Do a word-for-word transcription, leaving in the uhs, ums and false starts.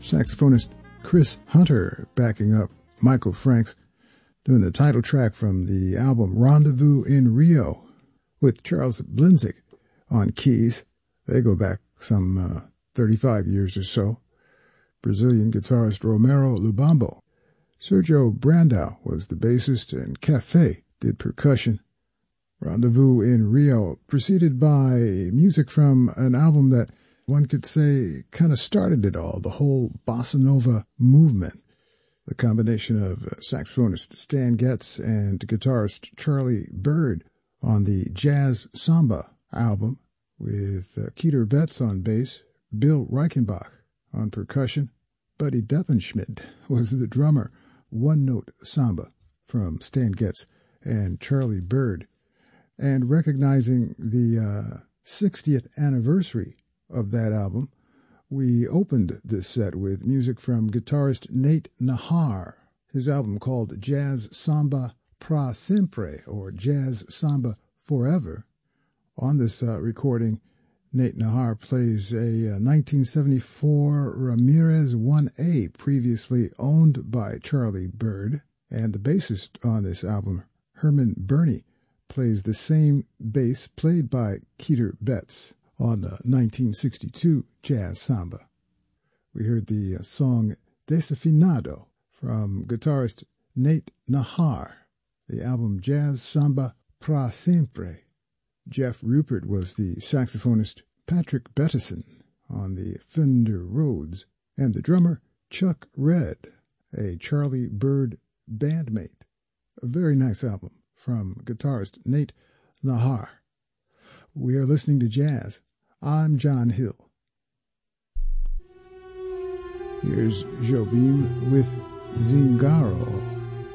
saxophonist Chris Hunter backing up Michael Franks, doing the title track from the album Rendezvous in Rio, with Charles Blinzik on keys. They go back some uh, thirty-five years or so. Brazilian guitarist Romero Lubambo. Sergio Brandao was the bassist, and Café did percussion. Rendezvous in Rio, preceded by music from an album that one could say kind of started it all, the whole bossa nova movement. The combination of saxophonist Stan Getz and guitarist Charlie Byrd on the Jazz Samba album, with uh, Keter Betts on bass, Bill Reichenbach on percussion. Buddy Deppenschmidt was the drummer. One Note Samba from Stan Getz and Charlie Byrd. And recognizing the uh, sixtieth anniversary of that album, we opened this set with music from guitarist Nate Nahar. His album called Jazz Samba Pra Sempre, or Jazz Samba Forever. On this uh, recording, Nate Nahar plays a uh, nineteen seventy-four Ramirez one A, previously owned by Charlie Byrd, and the bassist on this album, Herman Burney, plays the same bass played by Keter Betts on the nineteen sixty-two Jazz Samba. We heard the uh, song Desafinado from guitarist Nate Nahar, the album Jazz Samba Pra Sempre. Jeff Rupert was the saxophonist Patrick Bettison on the Fender Rhodes, and the drummer Chuck Red, a Charlie Byrd bandmate. A very nice album from guitarist Nate Nahar. We are listening to jazz. I'm John Hill. Here's Jobim with Zingaro.